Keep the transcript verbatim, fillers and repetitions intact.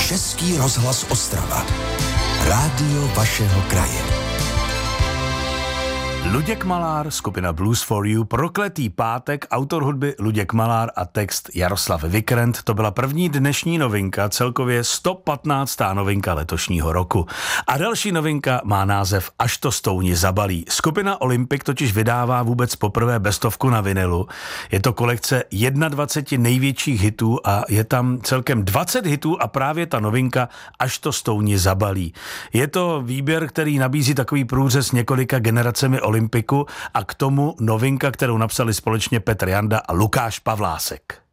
Český rozhlas Ostrava. Rádio vašeho kraje. Luděk Malár, skupina Blues for You, Prokletý pátek, autor hudby Luděk Malár a text Jaroslav Vikrent. To byla první dnešní novinka, celkově sto patnáctá novinka letošního roku. A další novinka má název Až to stouni zabalí. Skupina Olympic totiž vydává vůbec poprvé bestovku na vinilu. Je to kolekce dvacet jedna největších hitů a je tam celkem dvacet hitů a právě ta novinka Až to stouni zabalí. Je to výběr, který nabízí takový průřez několika generacemi Olympiku a k tomu novinka, kterou napsali společně Petr Janda a Lukáš Pavlásek.